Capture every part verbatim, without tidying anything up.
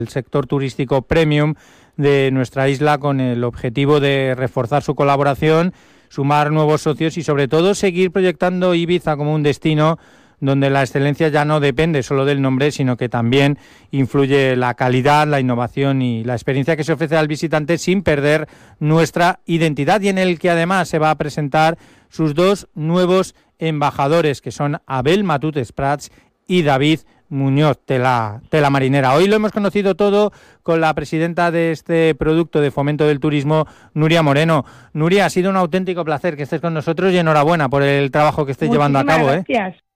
el sector turístico premium de nuestra isla con el objetivo de reforzar su colaboración, sumar nuevos socios y sobre todo seguir proyectando Ibiza como un destino donde la excelencia ya no depende solo del nombre, sino que también influye la calidad, la innovación y la experiencia que se ofrece al visitante sin perder nuestra identidad, y en el que además se va a presentar sus dos nuevos embajadores, que son Abel Matutes Prats y David Muñoz, Tela, Tela Marinera. Hoy lo hemos conocido todo con la presidenta de este producto de fomento del turismo, Nuria Moreno. Nuria, ha sido un auténtico placer que estés con nosotros y enhorabuena por el trabajo que estés llevando a cabo. Gracias. ¿eh?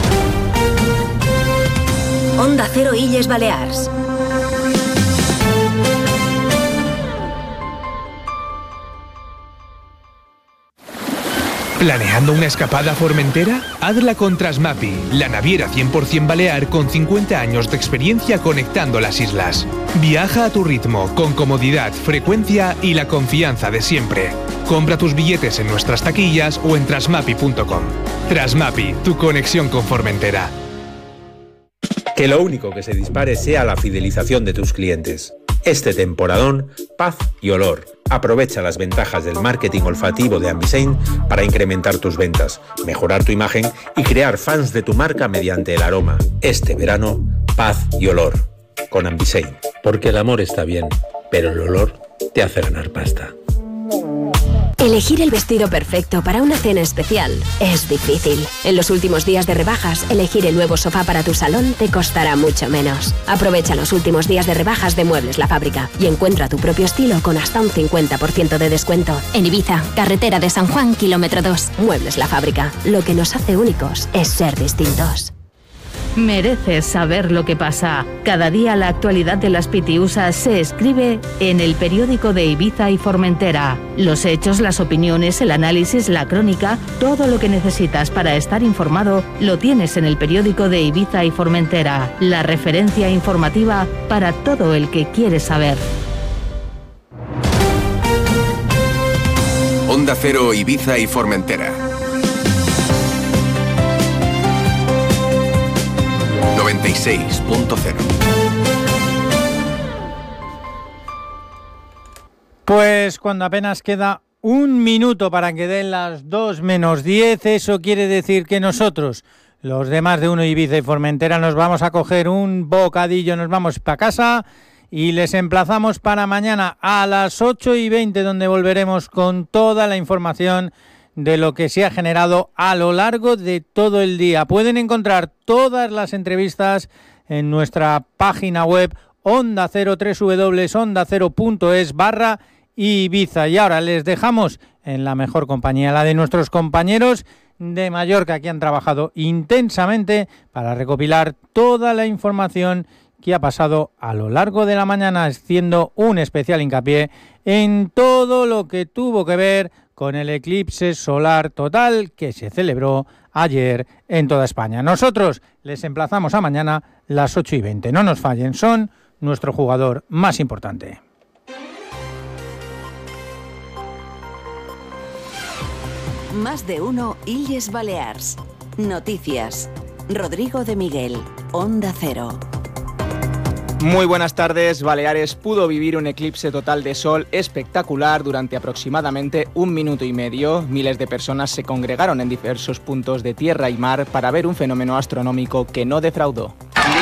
Onda Cero Illes Balears. ¿Planeando una escapada a Formentera? Hazla con Trasmapi, la naviera cien por ciento balear con cincuenta años de experiencia conectando las islas. Viaja a tu ritmo, con comodidad, frecuencia y la confianza de siempre. Compra tus billetes en nuestras taquillas o en trasmapi punto com. Trasmapi, tu conexión con Formentera. Que lo único que se dispare sea la fidelización de tus clientes. Este temporadón, paz y olor. Aprovecha las ventajas del marketing olfativo de Ambisein para incrementar tus ventas, mejorar tu imagen y crear fans de tu marca mediante el aroma. Este verano, paz y olor. Con Ambisein. Porque el amor está bien, pero el olor te hace ganar pasta. Elegir el vestido perfecto para una cena especial es difícil. En los últimos días de rebajas, elegir el nuevo sofá para tu salón te costará mucho menos. Aprovecha los últimos días de rebajas de Muebles La Fábrica y encuentra tu propio estilo con hasta un cincuenta por ciento de descuento. En Ibiza, carretera de San Juan, kilómetro dos. Muebles La Fábrica. Lo que nos hace únicos es ser distintos. Mereces saber lo que pasa. Cada día la actualidad de las Pitiusas se escribe en el periódico de Ibiza y Formentera. Los hechos, las opiniones, el análisis, la crónica, todo lo que necesitas para estar informado lo tienes en el periódico de Ibiza y Formentera. La referencia informativa para todo el que quiere saber. Onda Cero, Ibiza y Formentera. noventa y seis punto cero. Pues cuando apenas queda un minuto para que den las dos menos diez, eso quiere decir que nosotros, los demás de Uno Ibiza y Formentera, nos vamos a coger un bocadillo, nos vamos para casa y les emplazamos para mañana a las ocho y veinte, donde volveremos con toda la información de lo que se ha generado a lo largo de todo el día. Pueden encontrar todas las entrevistas en nuestra página web Onda Cero, doble u doble u doble u punto onda cero punto es barra Ibiza. Y ahora les dejamos en la mejor compañía, la de nuestros compañeros de Mallorca, que han trabajado intensamente para recopilar toda la información que ha pasado a lo largo de la mañana, haciendo un especial hincapié en todo lo que tuvo que ver con el eclipse solar total que se celebró ayer en toda España. Nosotros les emplazamos a mañana las ocho y veinte. No nos fallen, son nuestro jugador más importante. Más de uno Illes Balears. Noticias. Rodrigo de Miguel, Onda Cero. Muy buenas tardes. Baleares pudo vivir un eclipse total de sol espectacular durante aproximadamente un minuto y medio. Miles de personas se congregaron en diversos puntos de tierra y mar para ver un fenómeno astronómico que no defraudó.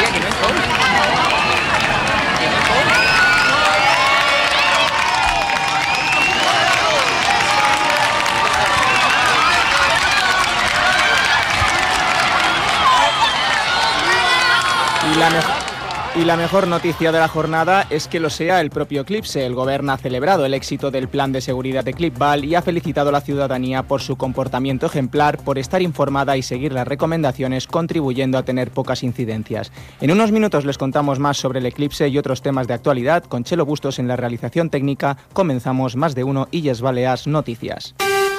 Y la mejor... Y la mejor noticia de la jornada es que lo sea el propio eclipse. El Gobierno ha celebrado el éxito del plan de seguridad de Eclipval y ha felicitado a la ciudadanía por su comportamiento ejemplar, por estar informada y seguir las recomendaciones, contribuyendo a tener pocas incidencias. En unos minutos les contamos más sobre el eclipse y otros temas de actualidad. Con Chelo Bustos en la realización técnica, comenzamos Más de uno Illes Balears Noticias.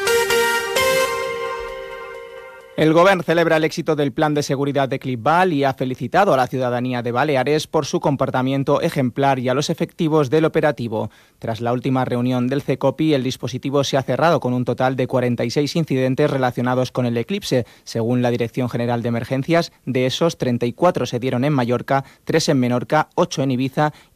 El Govern celebra el éxito del plan de seguridad de Eclipval y ha felicitado a la ciudadanía de Baleares por su comportamiento ejemplar y a los efectivos del operativo. Tras la última reunión del CECOPI, el dispositivo se ha cerrado con un total de cuarenta y seis incidentes relacionados con el eclipse. Según la Dirección General de Emergencias, de esos, treinta y cuatro se dieron en Mallorca, tres en Menorca, ocho en Ibiza